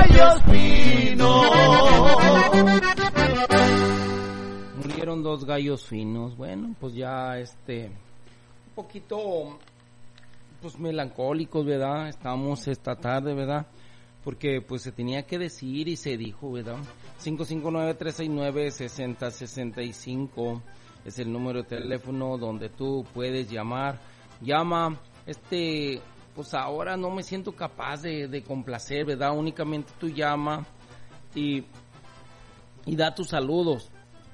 gallos finos. Murieron 2 gallos finos. Bueno, pues ya un poquito pues melancólicos, ¿verdad? Estamos esta tarde, ¿verdad? Porque pues se tenía que decir y se dijo, ¿verdad? 559-369-6065 es el número de teléfono donde tú puedes llamar. Llama, pues ahora no me siento capaz de complacer, ¿verdad? Únicamente tú llama y da tus saludos.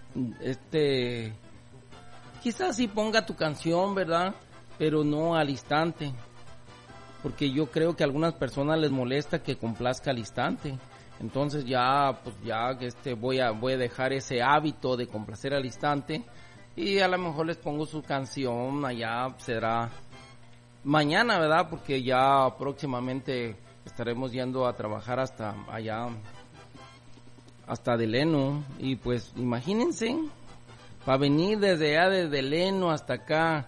Quizás sí ponga tu canción, ¿verdad? Pero no al instante, porque yo creo que a algunas personas les molesta que complazca al instante. Entonces voy a dejar ese hábito de complacer al instante y a lo mejor les pongo su canción. Allá será mañana, ¿verdad? Porque ya próximamente estaremos yendo a trabajar hasta allá, hasta Deleno, y pues imagínense, para venir desde allá, desde Deleno hasta acá,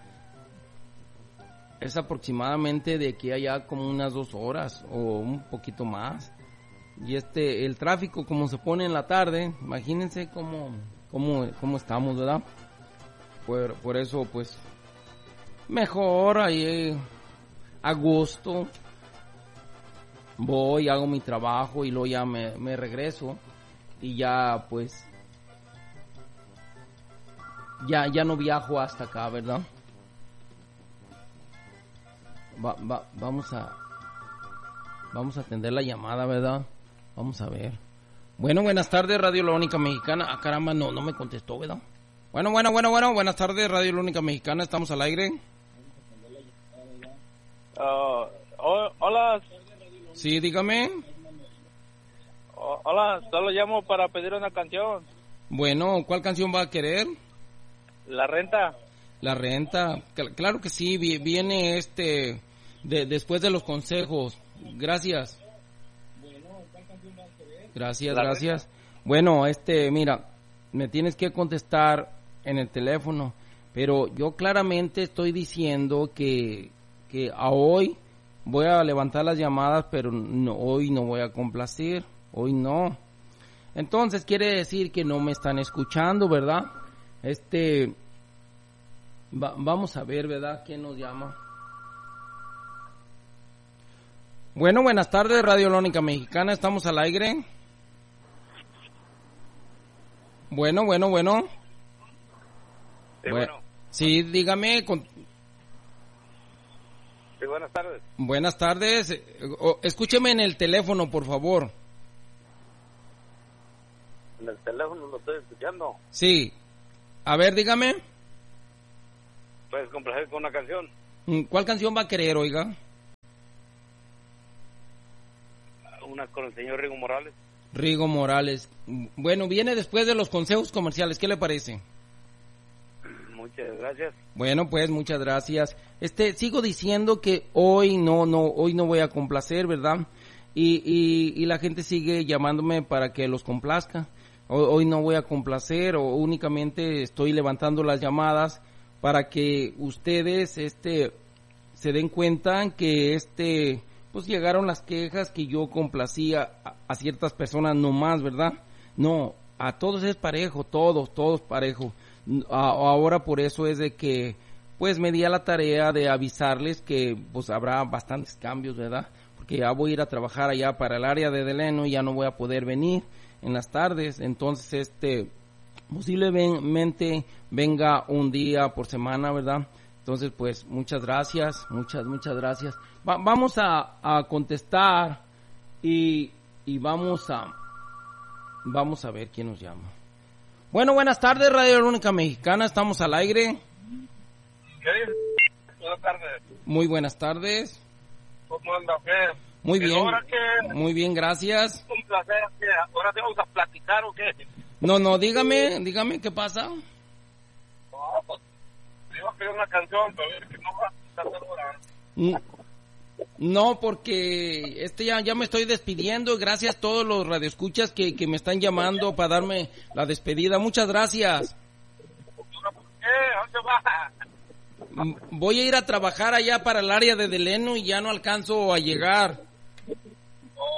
es aproximadamente de aquí a allá como unas 2 horas o un poquito más. Y el tráfico como se pone en la tarde, imagínense cómo estamos, ¿verdad? Por eso pues mejor ahí a gusto voy, hago mi trabajo y luego ya me regreso y ya pues ya no viajo hasta acá, ¿verdad? Vamos a atender la llamada, ¿verdad? Vamos a ver. Bueno, buenas tardes, Radio La Única Mexicana. Ah, caramba, no me contestó, ¿verdad? Bueno, buenas tardes, Radio La Única Mexicana, estamos al aire. Hola. Sí, dígame. Hola, solo llamo para pedir una canción. Bueno, ¿cuál canción va a querer? La Renta. La Renta, claro que sí, viene después de los consejos. Gracias. Gracias. Bueno, mira, me tienes que contestar en el teléfono, pero yo claramente estoy diciendo que a hoy voy a levantar las llamadas, pero hoy no voy a complacer, hoy no. Entonces quiere decir que no me están escuchando, ¿verdad? Vamos a ver, ¿verdad? ¿Quién nos llama? Bueno, buenas tardes, Radio La Única Mexicana, estamos al aire. Bueno. Sí, bueno. Sí, dígame. Sí, buenas tardes. Buenas tardes. Escúcheme en el teléfono, por favor. En el teléfono lo estoy escuchando. Sí. A ver, dígame. ¿Puedes complacer con una canción? ¿Cuál canción va a querer, oiga? Una con el señor Rigo Morales. Rigo Morales. Bueno, viene después de los consejos comerciales. ¿Qué le parece? Muchas gracias. Bueno, pues muchas gracias. Sigo diciendo que hoy no voy a complacer, ¿verdad? Y la gente sigue llamándome para que los complazca. Hoy no voy a complacer, o únicamente estoy levantando las llamadas para que ustedes se den cuenta que pues llegaron las quejas que yo complacía a ciertas personas nomás, ¿verdad? No, a todos es parejo, todos parejo. Ahora por eso es de que pues me di a la tarea de avisarles que pues habrá bastantes cambios, ¿verdad? Porque ya voy a ir a trabajar allá para el área de Deleno y ya no voy a poder venir en las tardes. Entonces posiblemente venga un día por semana, ¿verdad? Entonces pues muchas gracias. Vamos a contestar y vamos a ver quién nos llama. Bueno, buenas tardes, Radio La Única Mexicana, estamos al aire. ¿Qué dices? Buenas tardes. Muy buenas tardes. ¿Cómo anda? ¿Qué? Muy bien. ¿Ahora qué? Muy bien, gracias. Un placer. ¿Qué? ¿Ahora te vamos a platicar o qué? No, dígame, ¿qué pasa? No, pues, te iba a pedir una canción, pero es que no vas a cantar ahora. No, porque ya me estoy despidiendo. Gracias a todos los radioescuchas que me están llamando para darme la despedida. Muchas gracias. ¿Por qué? ¿Dónde vas? Voy a ir a trabajar allá para el área de Deleno y ya no alcanzo a llegar.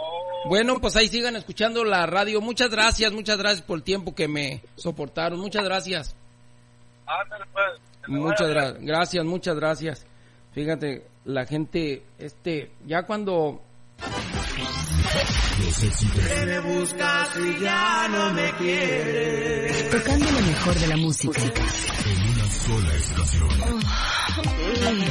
Bueno, pues ahí sigan escuchando la radio. Muchas gracias por el tiempo que me soportaron. Muchas gracias. Ándale, pues. Muchas gracias. Fíjate, la gente, ya cuando... Me buscas y ya no me quieres. Tocando lo mejor de la música. En una sola estación.